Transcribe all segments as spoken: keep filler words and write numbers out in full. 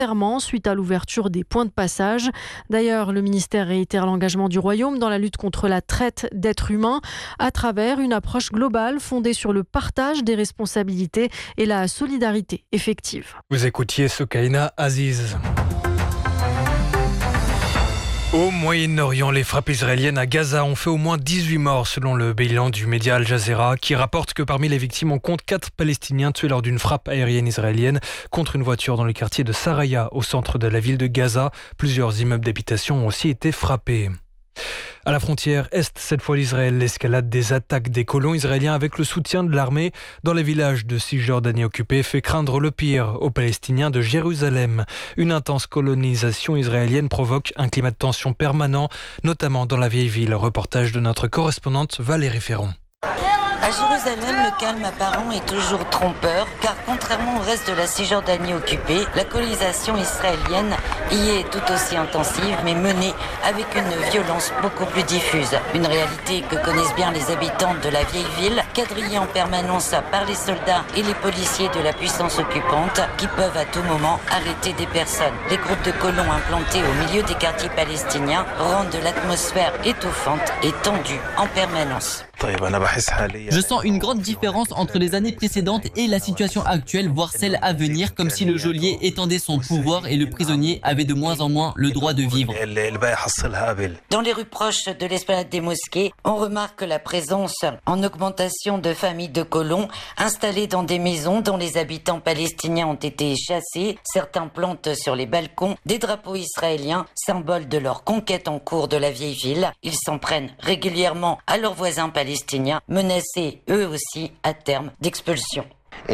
suite à l'ouverture des points de passage. D'ailleurs, le ministère réitère l'engagement du Royaume dans la lutte contre la traite d'êtres humains à travers une approche globale fondée sur le partage des responsabilités et la solidarité effective. Vous écoutiez Soukaina Aziz. Au Moyen-Orient, les frappes israéliennes à Gaza ont fait au moins dix-huit morts selon le bilan du média Al Jazeera qui rapporte que parmi les victimes on compte quatre Palestiniens tués lors d'une frappe aérienne israélienne contre une voiture dans le quartier de Saraya au centre de la ville de Gaza. Plusieurs immeubles d'habitation ont aussi été frappés. À la frontière est, cette fois d'Israël, l'escalade des attaques des colons israéliens avec le soutien de l'armée dans les villages de Cisjordanie occupés fait craindre le pire aux Palestiniens de Jérusalem. Une intense colonisation israélienne provoque un climat de tension permanent, notamment dans la vieille ville. Reportage de notre correspondante Valérie Ferron. À Jérusalem, le calme apparent est toujours trompeur, car contrairement au reste de la Cisjordanie occupée, la colonisation israélienne y est tout aussi intensive, mais menée avec une violence beaucoup plus diffuse. Une réalité que connaissent bien les habitants de la vieille ville, quadrillée en permanence par les soldats et les policiers de la puissance occupante, qui peuvent à tout moment arrêter des personnes. Les groupes de colons implantés au milieu des quartiers palestiniens rendent l'atmosphère étouffante et tendue en permanence. Je sens une grande différence entre les années précédentes et la situation actuelle, voire celle à venir, comme si le geôlier étendait son pouvoir et le prisonnier avait de moins en moins le droit de vivre. Dans les rues proches de l'esplanade des mosquées, on remarque la présence en augmentation de familles de colons installées dans des maisons dont les habitants palestiniens ont été chassés. Certains plantent sur les balcons des drapeaux israéliens, symbole de leur conquête en cours de la vieille ville. Ils s'en prennent régulièrement à leurs voisins palestiniens. Palestiniens menacés eux aussi à terme d'expulsion. Tu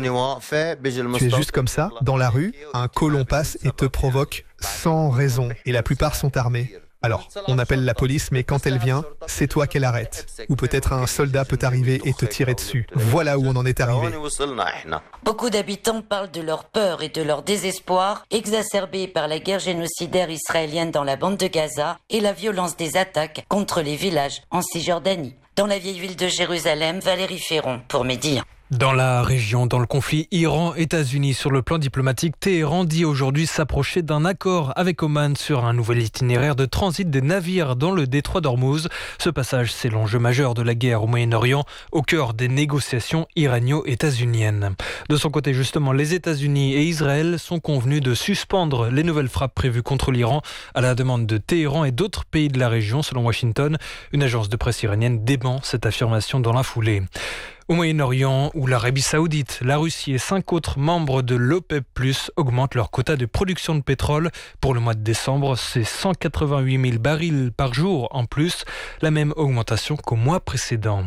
es juste comme ça, dans la rue, un colon passe et te provoque sans raison, et la plupart sont armés. Alors, on appelle la police, mais quand elle vient, c'est toi qu'elle arrête. Ou peut-être un soldat peut arriver et te tirer dessus. Voilà où on en est arrivé. Beaucoup d'habitants parlent de leur peur et de leur désespoir, exacerbés par la guerre génocidaire israélienne dans la bande de Gaza et la violence des attaques contre les villages en Cisjordanie. Dans la vieille ville de Jérusalem, Valérie Ferron pour Média. Dans la région, dans le conflit Iran-États-Unis, sur le plan diplomatique, Téhéran dit aujourd'hui s'approcher d'un accord avec Oman sur un nouvel itinéraire de transit des navires dans le détroit d'Ormuz. Ce passage, c'est l'enjeu majeur de la guerre au Moyen-Orient, au cœur des négociations irano-états-uniennes. De son côté, justement, les États-Unis et Israël sont convenus de suspendre les nouvelles frappes prévues contre l'Iran à la demande de Téhéran et d'autres pays de la région, selon Washington. Une agence de presse iranienne dément cette affirmation dans la foulée. Au Moyen-Orient, où l'Arabie Saoudite, la Russie et cinq autres membres de l'OPEP plus, augmentent leur quota de production de pétrole. Pour le mois de décembre, c'est cent quatre-vingt-huit mille barils par jour en plus, la même augmentation qu'au mois précédent.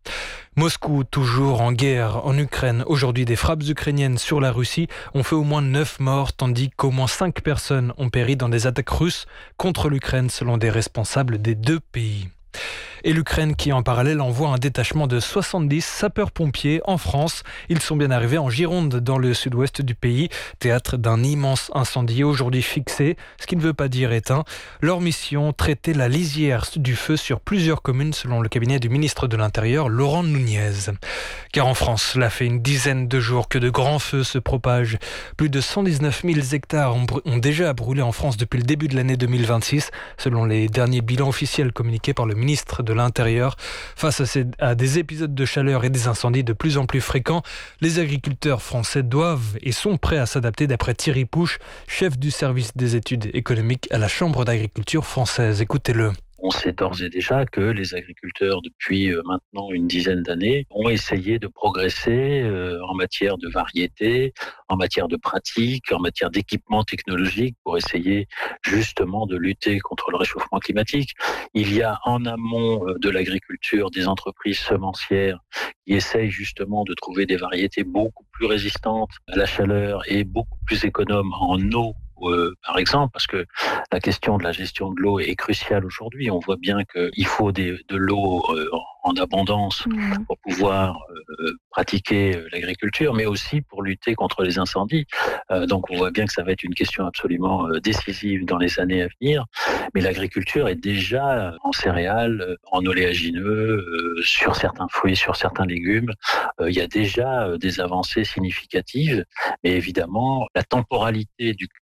Moscou, toujours en guerre en Ukraine. Aujourd'hui, des frappes ukrainiennes sur la Russie ont fait au moins neuf morts, tandis qu'au moins cinq personnes ont péri dans des attaques russes contre l'Ukraine, selon des responsables des deux pays. Et l'Ukraine qui en parallèle envoie un détachement de soixante-dix sapeurs-pompiers en France. Ils sont bien arrivés en Gironde, dans le sud-ouest du pays, théâtre d'un immense incendie aujourd'hui fixé, ce qui ne veut pas dire éteint. Leur mission, traiter la lisière du feu sur plusieurs communes selon le cabinet du ministre de l'Intérieur, Laurent Nunez. Car en France, cela fait une dizaine de jours que de grands feux se propagent. Plus de cent dix-neuf mille hectares ont, br- ont déjà brûlé en France depuis le début de l'année deux mille vingt-six, selon les derniers bilans officiels communiqués par le ministre de l'Intérieur. Face à, ces, à des épisodes de chaleur et des incendies de plus en plus fréquents, les agriculteurs français doivent et sont prêts à s'adapter, d'après Thierry Pouche, chef du service des études économiques à la Chambre d'agriculture française. Écoutez-le. On sait d'ores et déjà que les agriculteurs, depuis maintenant une dizaine d'années, ont essayé de progresser en matière de variété, en matière de pratique, en matière d'équipement technologique pour essayer justement de lutter contre le réchauffement climatique. Il y a en amont de l'agriculture des entreprises semencières qui essayent justement de trouver des variétés beaucoup plus résistantes à la chaleur et beaucoup plus économes en eau euh, par exemple, parce que la question de la gestion de l'eau est cruciale aujourd'hui. On voit bien qu'il faut des, de l'eau euh, en abondance mmh. pour pouvoir euh, pratiquer l'agriculture, mais aussi pour lutter contre les incendies. Euh, donc on voit bien que ça va être une question absolument euh, décisive dans les années à venir. Mais l'agriculture est déjà en céréales, en oléagineux, euh, sur certains fruits, sur certains légumes. Euh, il y a déjà euh, des avancées significatives, mais évidemment, la temporalité du